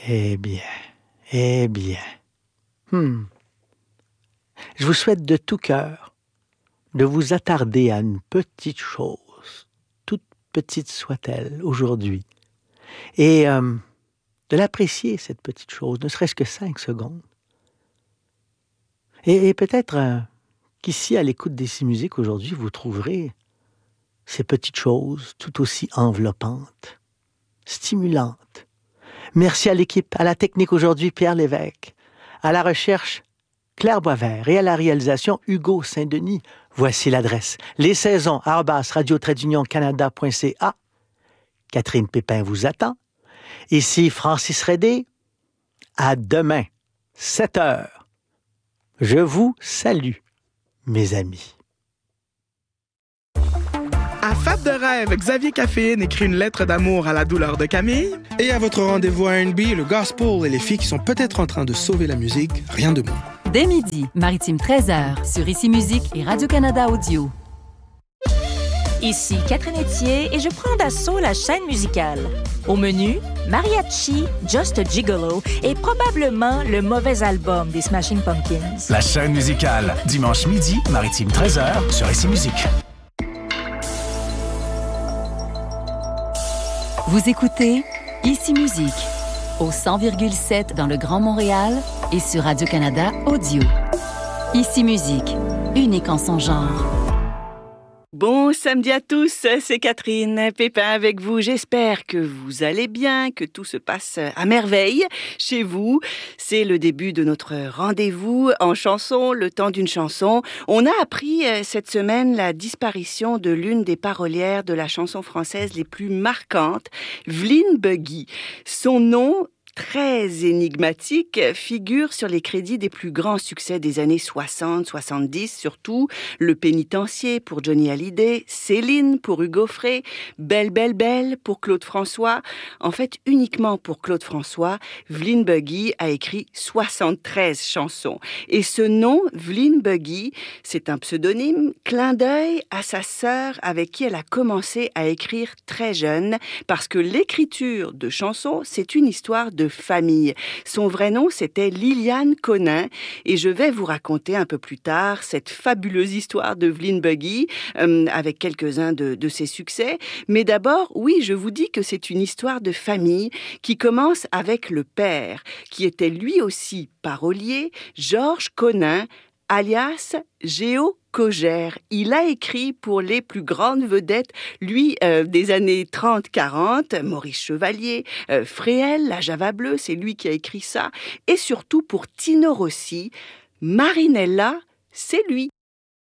Eh bien, eh bien. Je vous souhaite de tout cœur de vous attarder à une petite chose, toute petite soit-elle, aujourd'hui, et de l'apprécier, cette petite chose, ne serait-ce que 5 secondes. Et peut-être qu'ici, à l'écoute d'Ici Musique, aujourd'hui, vous trouverez ces petites choses tout aussi enveloppantes, stimulantes. Merci à l'équipe, à la technique aujourd'hui, Pierre Lévesque, à la recherche, Claire Boisvert, et à la réalisation, Hugo Saint-Denis. Voici l'adresse, lessaisons@radio-canada.ca. Catherine Pépin vous attend. Ici Francis Redé. À demain, 7 heures. Je vous salue, mes amis. À Fab de rêve, Xavier Caféine écrit une lettre d'amour à la douleur de Camille. Et à votre rendez-vous R&B, le gospel et les filles qui sont peut-être en train de sauver la musique, rien de moins. Dès midi, Maritime 13h, sur Ici Musique et Radio-Canada Audio. Ici Catherine Etier et je prends d'assaut la chaîne musicale. Au menu, Mariachi, Just a Gigolo et probablement le mauvais album des Smashing Pumpkins. La chaîne musicale, dimanche midi, Maritime 13h, sur Ici Musique. Vous écoutez Ici Musique, au 100,7 dans le Grand Montréal et sur Radio-Canada Audio. Ici Musique, unique en son genre. Bon samedi à tous, c'est Catherine Pépin avec vous. J'espère que vous allez bien, que tout se passe à merveille chez vous. C'est le début de notre rendez-vous en chanson, le temps d'une chanson. On a appris cette semaine la disparition de l'une des parolières de la chanson française les plus marquantes, Vline Buggy. Son nom, très énigmatique, figure sur les crédits des plus grands succès des années 60, 70, surtout Le Pénitencier pour Johnny Hallyday, Céline pour Hugo Frey, Belle, belle, belle pour Claude François. En fait, uniquement pour Claude François, Vline Buggy a écrit 73 chansons. Et ce nom, Vline Buggy, c'est un pseudonyme, clin d'œil à sa sœur avec qui elle a commencé à écrire très jeune, parce que l'écriture de chansons, c'est une histoire de famille. Son vrai nom, c'était Liliane Conin, et je vais vous raconter un peu plus tard cette fabuleuse histoire de Vline Buggy, avec quelques-uns de ses succès. Mais d'abord, oui, je vous dis que c'est une histoire de famille qui commence avec le père, qui était lui aussi parolier, Georges Conin, alias Géo Cogère. Il a écrit pour les plus grandes vedettes, lui, des années 30-40, Maurice Chevalier, Fréhel, La Java Bleue, c'est lui qui a écrit ça, et surtout pour Tino Rossi, Marinella, c'est lui.